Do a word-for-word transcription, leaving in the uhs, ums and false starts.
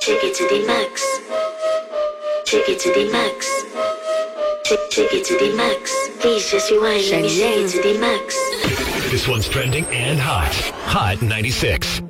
Take it to the max. Take it to the max. Take, take it to the max. Please just rewind. Let me take it to the max. This one's trending and hot. Hot ninety-six.